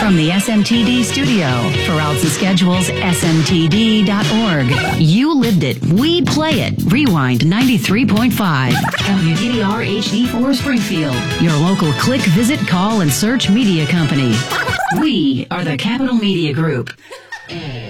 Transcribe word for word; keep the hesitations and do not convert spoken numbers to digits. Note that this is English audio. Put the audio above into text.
from the S M T D studio. For routes and schedules, S M T D dot org. You lived it. We play it. Rewind ninety-three point five. W T D R H D four Springfield. Your local click, visit, call, and search media company. We are the Capital Media Group.